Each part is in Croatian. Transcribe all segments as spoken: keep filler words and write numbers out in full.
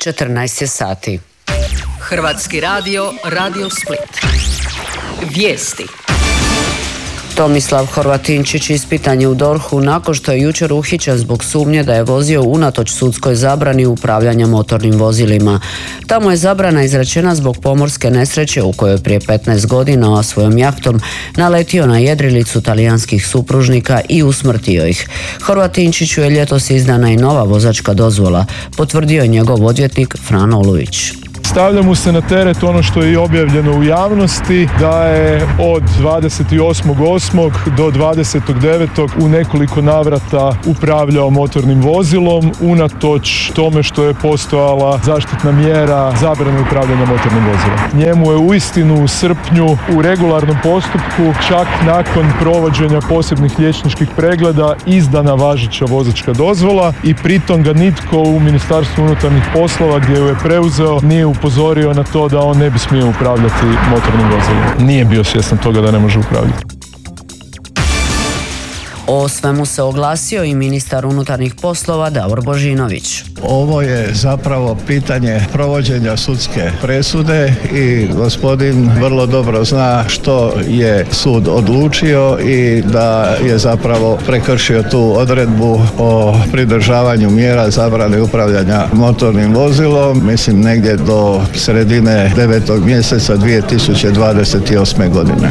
četrnaest je sati. Hrvatski radio, Radio Split. Vijesti. Tomislav Horvatinčić ispitan je u DORH-u nakon što je jučer uhićen zbog sumnje da je vozio unatoč sudskoj zabrani upravljanja motornim vozilima. Tamo je zabrana izrečena zbog pomorske nesreće u kojoj prije petnaest godina svojom jahtom naletio na jedrilicu talijanskih supružnika i usmrtio ih. Horvatinčiću je ljetos izdana i nova vozačka dozvola, potvrdio je njegov odvjetnik Frano Olujić. Stavlja mu se na teret ono što je i objavljeno u javnosti, da je od dvadeset osmog osmog do dvadesetog devetog u nekoliko navrata upravljao motornim vozilom, unatoč tome što je postojala zaštitna mjera zabrane upravljanja motornim vozilom. Njemu je uistinu u srpnju u regularnom postupku, čak nakon provođenja posebnih liječničkih pregleda, izdana važeća vozačka dozvola i pritom ga nitko u Ministarstvu unutarnjih poslova, gdje ju je preuzeo, nije upozorio na to da on ne bi smio upravljati motornim vozilom. Nije bio svjestan toga da ne može upravljati. O svemu se oglasio i ministar unutarnjih poslova Davor Božinović. Ovo je zapravo pitanje provođenja sudske presude i gospodin vrlo dobro zna što je sud odlučio i da je zapravo prekršio tu odredbu o pridržavanju mjera zabrane upravljanja motornim vozilom, mislim negdje do sredine devetog mjeseca dvije tisuće dvadeset osme godine.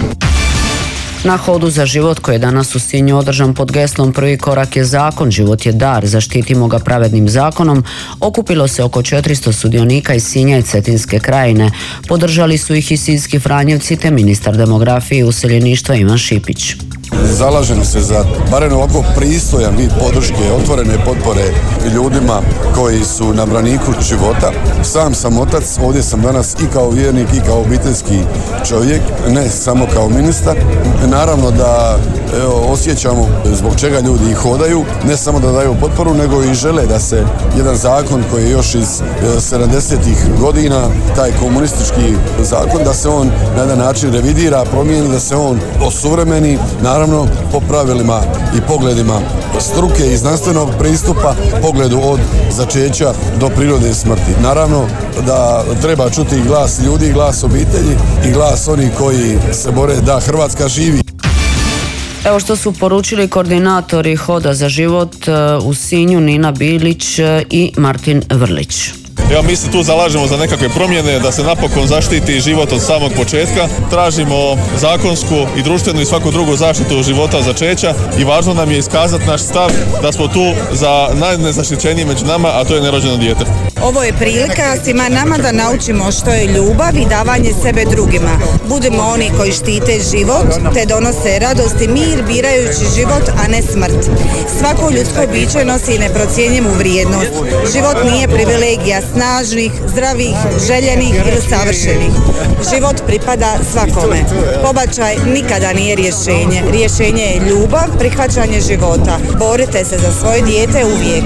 Na hodu za život koji je danas u Sinju održan pod geslom "Prvi korak je zakon, život je dar, zaštitimo ga pravednim zakonom", okupilo se oko četiristo sudionika iz Sinja i Cetinske krajine. Podržali su ih i sinjski Franjevci te ministar demografije i useljeništva Ivan Šipić. Zalažem se za barem ovako pristojan vid podrške, otvorene potpore ljudima koji su na braniku života. Sam sam otac, ovdje sam danas i kao vjernik i kao obiteljski čovjek, ne samo kao ministar. Naravno da evo, osjećamo zbog čega ljudi hodaju, ne samo da daju potporu, nego i žele da se jedan zakon koji je još iz sedamdesetih godina, taj komunistički zakon, da se on na jedan način revidira, promijeni, da se on osuvremeni, naravno po pravilima i pogledima struke i znanstvenog pristupa, pogledu od začeća do prirode smrti. Naravno da treba čuti i glas ljudi, i glas obitelji i glas onih koji se bore da Hrvatska živi. Evo što su poručili koordinatori Hoda za život u Sinju Nina Bilić i Martin Vrlić. Evo, mi se tu zalažemo za nekakve promjene, da se napokon zaštiti život od samog početka. Tražimo zakonsku i društvenu i svaku drugu zaštitu života začeća i važno nam je iskazati naš stav da smo tu za najnezaštićeniji među nama, a to je nerođeno dijete. Ovo je prilika svima nama da naučimo što je ljubav i davanje sebe drugima. Budemo oni koji štite život te donose radost i mir birajući život, a ne smrt. Svako ljudsko biće nosi neprocjenjivu vrijednost. Život nije privilegija snažnih, zdravih, željenih ili savršenih. Život pripada svakome. Pobačaj nikada nije rješenje. Rješenje je ljubav, prihvaćanje života. Borite se za svoje dijete uvijek.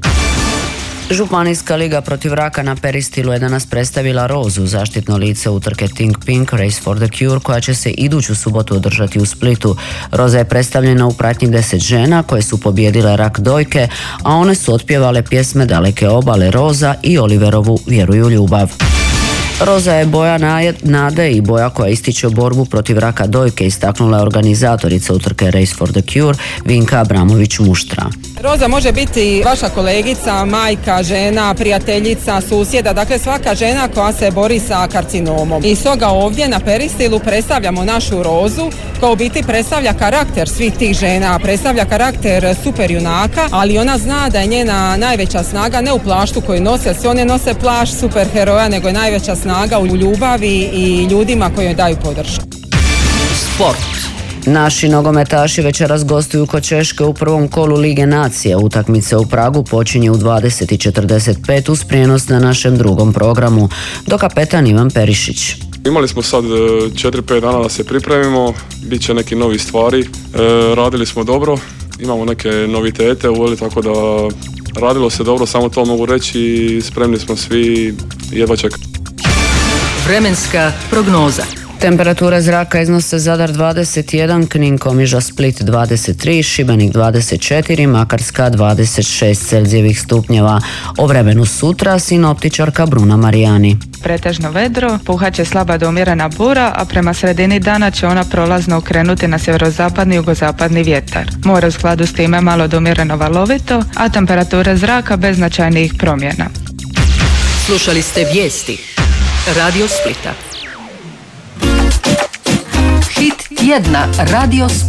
Županijska liga protiv raka na Peristilu je danas predstavila Rozu, zaštitno lice utrke Think Pink Race for the Cure, koja će se iduću subotu održati u Splitu. Roza je predstavljena u pratnji deset žena koje su pobijedile rak dojke, a one su otpjevale pjesme Daleke obale, Roza i Oliverovu Vjeruju ljubav. Roza je boja nade i boja koja ističe borbu protiv raka dojke, istaknula je organizatorica utrke Race for the Cure Vinka Abramović-Muštra. Roza može biti vaša kolegica, majka, žena, prijateljica, susjeda, dakle svaka žena koja se bori sa karcinomom. I stoga ovdje na Peristilu predstavljamo našu Rozu, koja u biti predstavlja karakter svih tih žena, predstavlja karakter super junaka, ali ona zna da je njena najveća snaga ne u plaštu koji nose, sve one nose plašt super heroja, nego je najveća snaga u ljubavi i ljudima koji joj daju podršku. Sport. Naši nogometaši večeras gostuju kod Češke u prvom kolu Lige nacije. Utakmice u Pragu počinje u dvadeset i četrdeset pet uz prijenos na našem drugom programu. Do kapetan Ivan Perišić. Imali smo sad četiri pet dana da se pripremimo, bit će neki novi stvari, e, radili smo dobro, imamo neke novitete uveli, tako da radilo se dobro, samo to mogu reći i spremni smo svi, jedva čekati. Vremenska prognoza. Temperature zraka iznose Zadar dvadeset jedan, Knin, Komiža, Split dvadeset tri, Šibenik dvadeset četiri, Makarska dvadeset šest Celzijevih stupnjeva. O vremenu sutra sinoptičarka Bruna Marijani. Pretežno vedro, puhat će slaba do umjerena bura, a prema sredini dana će ona prolazno okrenuti na sjeverozapadni i jugozapadni vjetar. More u skladu s time malo do umjereno valovito, a temperature zraka bez značajnijih promjena. Slušali ste vijesti Radio Splita. Hit tjedna Radio Split.